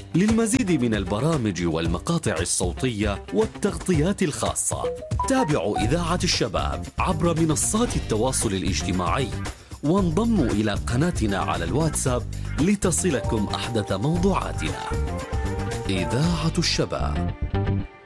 للمزيد من البرامج والمقاطع الصوتية والتغطيات الخاصة تابعوا إذاعة الشباب عبر منصات التواصل الاجتماعي، وانضموا إلى قناتنا على الواتساب لتصلكم أحدث موضوعاتنا. إذاعة الشباب.